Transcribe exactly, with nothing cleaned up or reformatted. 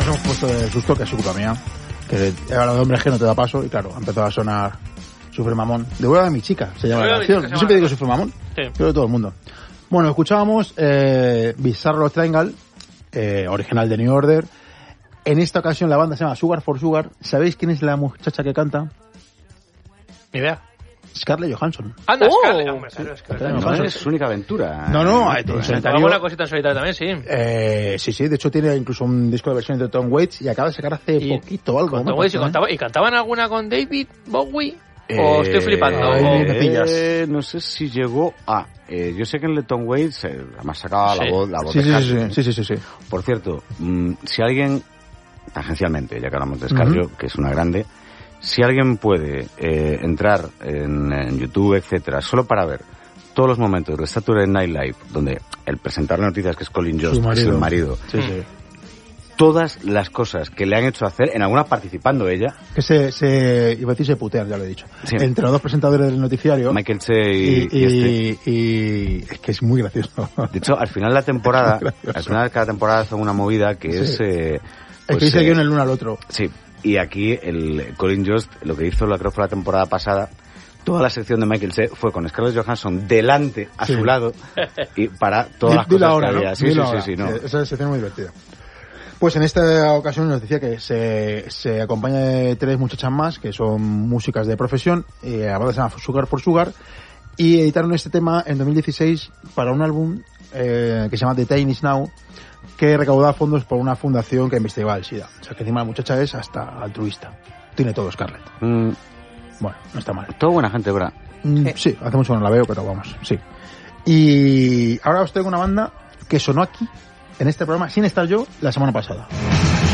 hemos puesto de susto, que es culpa mía. Que he hablado de hombres que no te da paso y claro, ha empezado a sonar Sufre Mamón. Devuelve a mi chica, se llama la canción. Yo siempre digo Sufre Mamón, sí. Creo que todo el mundo. Bueno, escuchábamos eh, Bizarro Triangle, eh, original de New Order. En esta ocasión la banda se llama Sugar for Sugar. ¿Sabéis quién es la muchacha que canta? Ni idea. Scarlett Johansson. Anda, oh, Scarlett, hombre, sí, es, no es su única aventura. No, no, hay un solitario. Una cosita en solitario también, sí. Eh, sí, sí, de hecho tiene incluso un disco de versiones de Tom Waits y acaba de sacar hace y, poquito algo. Tom Waits, y, contaba, ¿y cantaban alguna con David Bowie? ¿O eh, estoy flipando? Eh, eh, no sé si llegó a... Eh, yo sé que en el Tom Waits eh, además sacaba sí. la voz, la voz sí, de sí, sí, sí, sí, sí, sí. Por cierto, mmm, si alguien, tangencialmente, ya que hablamos de Scarlett, uh-huh. que es una grande... Si alguien puede eh, entrar en, en YouTube, etcétera, solo para ver todos los momentos de Saturday Night Live, donde el presentar las noticias, que es Colin Jost, es el marido, sí, sí. todas las cosas que le han hecho hacer, en alguna participando ella. Que se, se iba a decir se putean, ya lo he dicho. Sí. Entre los dos presentadores del noticiario. Michael Che y, y, y, y, este. y es que es muy gracioso. De hecho, al final de la temporada, al final de cada temporada hacen una movida que sí. es... Eh, pues, es que dice eh, que uno el uno al otro. Sí. Y aquí el Colin Jost lo que hizo, lo creo fue la temporada pasada, toda la sección de Michael Che fue con Scarlett Johansson delante, a sí. su lado, y para todas las cosas ahora, que había. ¿no? Sí, sí, sí, sí, no. Esa sección es muy divertida. Pues en esta ocasión nos decía que se, se acompaña de tres muchachas más, que son músicas de profesión, y la banda se llama Sugar for Sugar, y editaron este tema en dos mil dieciséis para un álbum eh, que se llama The Time Is Now, que recaudaba fondos por una fundación que investigaba el SIDA. O sea, que encima la muchacha es hasta altruista. Tiene todo, Scarlett. Mm. Bueno, no está mal. Todo buena gente, ¿verdad? Mm, sí. sí, hace mucho que no la veo, pero vamos, sí. Y ahora os traigo una banda que sonó aquí, en este programa, sin estar yo, la semana pasada.